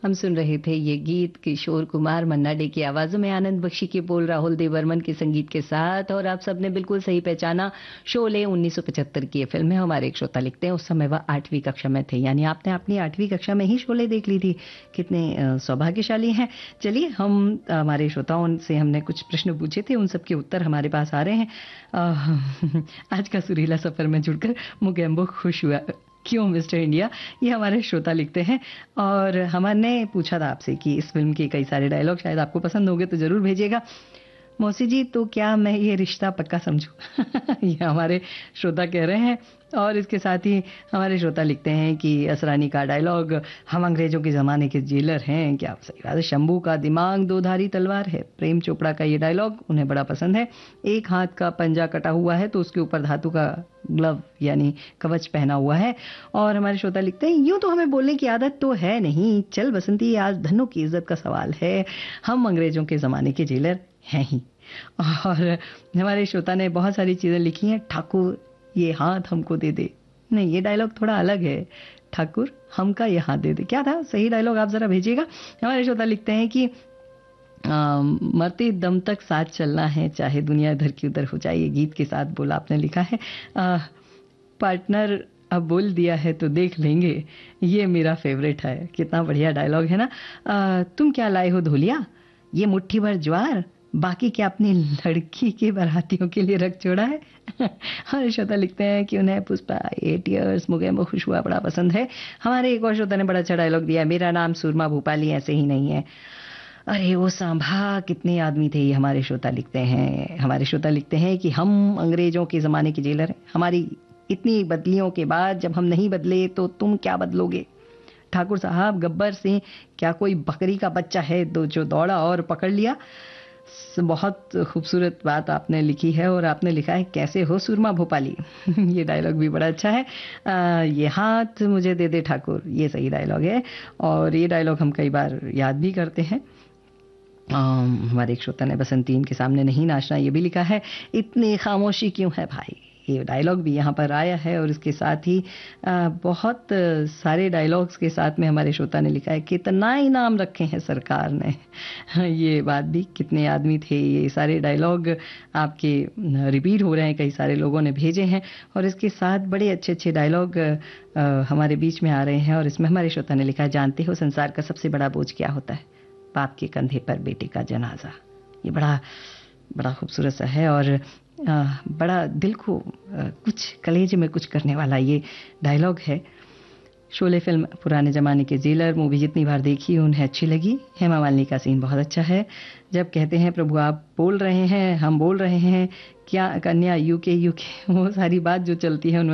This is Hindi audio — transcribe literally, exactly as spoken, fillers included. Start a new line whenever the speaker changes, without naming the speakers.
हम सुन रहे थे ये गीत किशोर कुमार मन्ना डे की आवाजों में, आनंद बख्शी के बोल, राहुल देवर्मन के संगीत के साथ। और आप सबने बिल्कुल सही पहचाना, शोले उन्नीस सौ पचहत्तर की ये फिल्म है। हमारे एक श्रोता लिखते हैं उस समय वह आठवीं कक्षा में थे, यानी आपने अपनी आठवीं कक्षा में ही शोले देख ली थी। कितने अ, सौभाग्यशाली हैं। चलिए, हम अ, हमारे श्रोताओं से हमने कुछ प्रश्न पूछे थे, उन सबके उत्तर हमारे पास आ रहे हैं। अ, आज का सुरीला सफर में जुड़कर मुगेम्बो खुश हुआ। क्यों मिस्टर इंडिया, ये हमारे श्रोता लिखते हैं। और हमने पूछा था आपसे कि इस फिल्म के कई सारे डायलॉग शायद आपको पसंद होंगे, तो जरूर भेजिएगा। मौसी जी, तो क्या मैं ये रिश्ता पक्का समझूं? ये हमारे श्रोता कह रहे हैं। और इसके साथ ही हमारे श्रोता लिखते हैं कि असरानी का डायलॉग, हम अंग्रेजों के ज़माने के जेलर हैं। क्या सही बात है। शंभू का दिमाग दो धारी तलवार है। प्रेम चोपड़ा का ये डायलॉग उन्हें बड़ा पसंद है। एक हाथ का पंजा कटा हुआ है तो उसके ऊपर धातु का ग्लव यानी कवच पहना हुआ है। और हमारे श्रोता लिखते हैं, यूं तो हमें बोलने की आदत तो है नहीं, चल बसंती, आज धनों की इज्जत का सवाल है, हम अंग्रेजों के ज़माने के जेलर हैं ही। और हमारे श्रोता ने बहुत सारी चीज़ें लिखी हैं। ठाकुर ये हाथ हमको दे दे, नहीं, ये डायलॉग थोड़ा अलग है। ठाकुर हमका ये हाथ दे दे, क्या था सही डायलॉग, आप जरा भेजिएगा। हमारे श्रोता लिखते हैं कि आ, मरते दम तक साथ चलना है, चाहे दुनिया इधर की उधर हो जाए। ये गीत के साथ बोला आपने लिखा है। आ, पार्टनर अब बोल दिया है तो देख लेंगे, ये मेरा फेवरेट है। कितना बढ़िया डायलॉग है ना। आ, तुम क्या लाए हो धोलिया, ये मुट्ठी भर ज्वार, बाकी क्या अपनी लड़की के बारातियों के लिए रख छोड़ा है। हमारे श्रोता लिखते हैं कि उन्हें पुष्पा एट ईयर्स मुगेम्बो खुश हुआ बड़ा पसंद है। हमारे एक और श्रोता ने बड़ा अच्छा डायलॉग दिया, मेरा नाम सुरमा भूपाली ऐसे ही नहीं है। अरे वो सांभा, कितने आदमी थे ये। हमारे श्रोता लिखते हैं हमारे श्रोता लिखते हैं कि हम अंग्रेजों के ज़माने के जेलर हैं। हमारी इतनी बदलियों के बाद जब हम नहीं बदले तो तुम क्या बदलोगे। ठाकुर साहब, गब्बर सिंह क्या कोई बकरी का बच्चा है दो जो दौड़ा और पकड़ लिया। बहुत खूबसूरत बात आपने लिखी है। और आपने लिखा है, कैसे हो सुरमा भोपाली। ये डायलॉग भी बड़ा अच्छा है। आ, ये हाथ मुझे दे दे ठाकुर, ये सही डायलॉग है। और ये डायलॉग हम कई बार याद भी करते हैं। आम, हमारे एक श्रोता ने बसंतीन के सामने नहीं नाचना, ये भी लिखा है। इतनी खामोशी क्यों है भाई, ये डायलॉग भी यहाँ पर आया है। और इसके साथ ही आ, बहुत सारे डायलॉग्स के साथ में हमारे श्रोता ने लिखा है, कितना इनाम रखे हैं सरकार ने। ये बात भी, कितने आदमी थे। ये सारे डायलॉग आपके रिपीट हो रहे हैं, कई सारे लोगों ने भेजे हैं। और इसके साथ बड़े अच्छे अच्छे डायलॉग हमारे बीच में आ रहे हैं। और इसमें हमारे श्रोता ने लिखा है, जानते हो संसार का सबसे बड़ा बोझ क्या होता है, बाप के कंधे पर बेटे का जनाजा। ये बड़ा बड़ा खूबसूरत सा है और आ, बड़ा दिल को आ, कुछ कलेजे में कुछ करने वाला ये डायलॉग है। शोले फिल्म पुराने ज़माने के जेलर मूवी जितनी बार देखी उन्हें अच्छी लगी। हेमा मालिनी का सीन बहुत अच्छा है जब कहते हैं, प्रभु आप बोल रहे हैं हम बोल रहे हैं, क्या कन्या यूके यूके, वो सारी बात जो चलती है उनमें